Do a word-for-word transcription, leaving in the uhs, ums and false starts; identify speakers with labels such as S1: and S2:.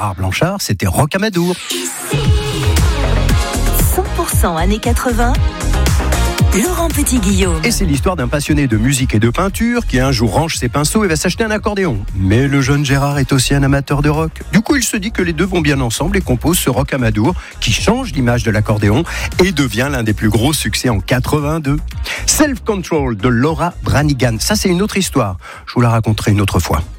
S1: Gérard Blanchard, c'était Rocamadour.
S2: cent pour cent années quatre-vingts, Laurent Petit-Guillaume.
S1: Et c'est l'histoire d'un passionné de musique et de peinture qui un jour range ses pinceaux et va s'acheter un accordéon. Mais le jeune Gérard est aussi un amateur de rock. Du coup, il se dit que les deux vont bien ensemble et compose ce Rocamadour qui change l'image de l'accordéon et devient l'un des plus gros succès en quatre-vingt-deux. Self Control de Laura Branigan. Ça, c'est une autre histoire. Je vous la raconterai une autre fois.